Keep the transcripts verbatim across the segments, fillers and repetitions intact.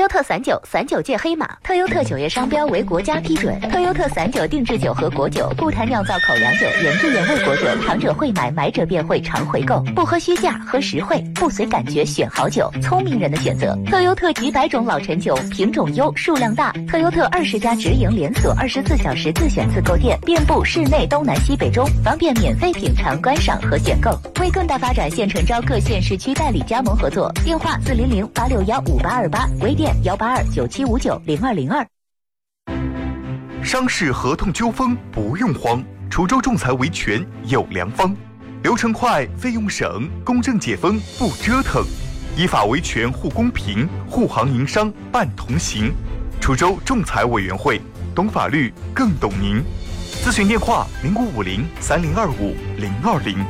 特散酒，散酒界黑马。特优特酒业商标为国家批准。特优特散酒定制酒和果酒，不谈酿造口粮酒、原汁原味果酒，尝者会买，买者便会常回购。不喝虚价，喝实惠，不随感觉选好酒，聪明人的选择。特优特几百种老陈酒，品种优，数量大。特优特二十家直营连锁，二十四小时自选自购店，遍布市内东南西北中，方便免费品尝、观赏和选购。为更大发展，现诚招各县市区代理加盟合作，电话四零零八六幺五八二八，微店幺八二九七五九零二零二。 商事合同纠纷不用慌，滁州仲裁维权有良方，流程快，费用省，公正解纷不折腾，依法维权护公平，护行营商办同行。滁州仲裁委员会，懂法律更懂您。咨询电话零五五零三零二五零二零。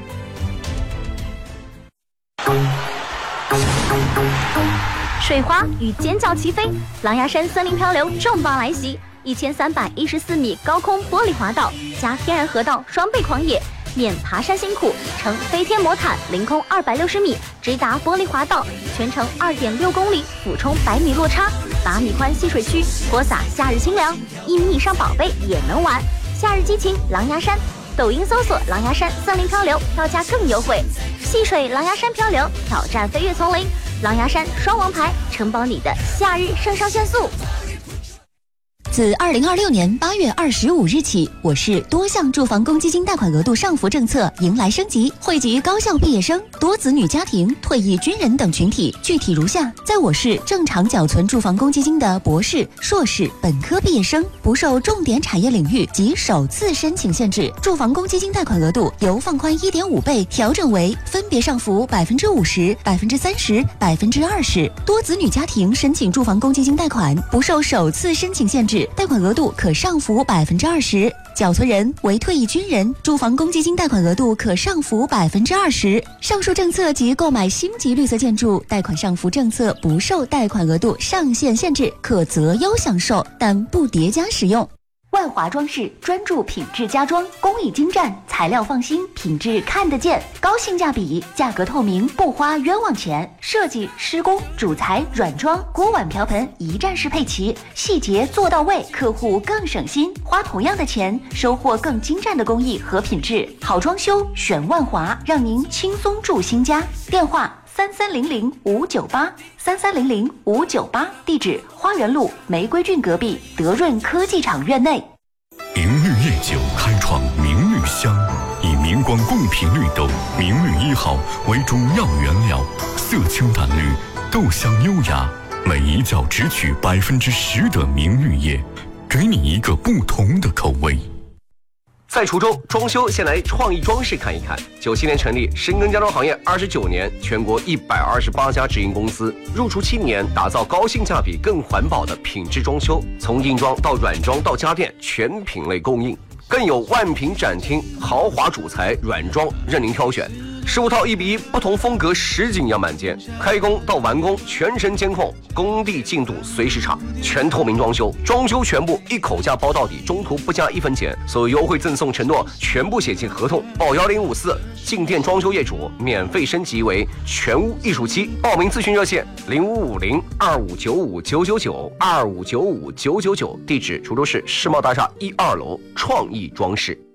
水花与尖叫齐飞，狼牙山森林漂流重磅来袭，一千三百一十四米高空玻璃滑道加天然河道双倍狂野，免爬山辛苦，乘飞天魔毯凌空二百六十米直达玻璃滑道，全程二点六公里，俯冲百米落差，八米宽戏水区，泼洒夏日清凉，一米以上宝贝也能玩，夏日激情狼牙山。抖音搜索狼牙山森林漂流，票价更优惠。戏水狼牙山漂流，挑战飞跃丛林，狼牙山双王牌，承包你的夏日肾上腺素。 自二零二六年八月二十五日起，我市多项住房公积金贷款额度上浮政策迎来升级，惠及高校毕业生、多子女家庭、退役军人等群体。具体如下：在我市正常缴存住房公积金的博士、硕士、本科毕业生，不受重点产业领域及首次申请限制，住房公积金贷款额度由放宽一点五倍调整为分别上浮百分之五十、百分之三十、百分之二十。多子女家庭申请住房公积金贷款，不受首次申请限制，贷款额度可上浮百分之二十，缴存人为退役军人，住房公积金贷款额度可上浮百分之二十。上述政策及购买星级绿色建筑贷款上浮政策不受贷款额度上限限制，可择优享受，但不叠加使用。 万华装饰专注品质家装，工艺精湛，材料放心，品质看得见，高性价比，价格透明，不花冤枉钱。设计、施工、主材、软装、锅碗瓢盆一站式配齐，细节做到位，客户更省心，花同样的钱，收获更精湛的工艺和品质。好装修选万华，让您轻松住新家。电话三三零零五九八三三零零五九八，地址花园路玫瑰郡隔壁德润科技厂院内。 明绿夜酒开创明绿香，以明光贡品绿豆明绿一号为主要原料，色清淡绿，豆香优雅，每一窖只取百分之十的明绿叶，给你一个不同的口味。 在滁州装修，先来创意装饰看一看。九七年成立，深耕家装行业二十九年，全国一百二十八家直营公司，入驻七年，打造高性价比、更环保的品质装修，从硬装到软装到家电，全品类供应，更有万品展厅，豪华主材软装任您挑选。十五套一比一，不同风格实景样板间，开工到完工全程监控，工地进度随时查，全透明装修，装修全部一口价包到底，中途不加一分钱，所有优惠赠送承诺全部写进合同。报幺零五四，进店装修业主免费升级为全屋艺术漆。报名咨询热线零五五零二五九五九九九二五九五九九九，地址滁州市世贸大厦一二楼创意装饰。